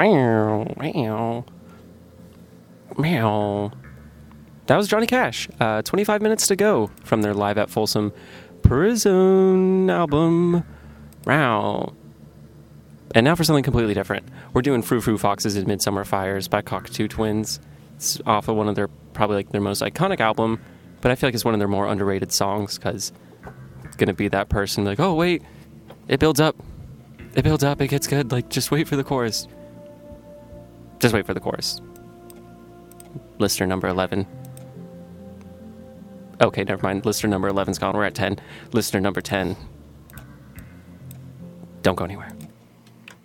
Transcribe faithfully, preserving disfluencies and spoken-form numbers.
Meow, meow, meow. That was Johnny Cash. Uh, twenty-five minutes to go from their Live at Folsom Prison album. Meow. And now for something completely different. We're doing Frou Frou Foxes in Midsummer Fires by Cockatoo Twins. It's off of one of their, probably like their most iconic album, but I feel like it's one of their more underrated songs because it's going to be that person like, oh, wait, it builds up. It builds up. It gets good. Like, just wait for the chorus. Just wait for the chorus. Listener number eleven. Okay, never mind. Listener number eleven's gone. We're at ten. Listener number ten. Don't go anywhere.